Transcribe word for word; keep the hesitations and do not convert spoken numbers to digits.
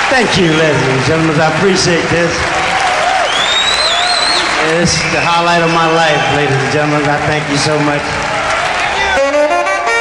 Thank you, ladies and gentlemen. I appreciate this. This is the highlight of my life, ladies and gentlemen. I thank you so much.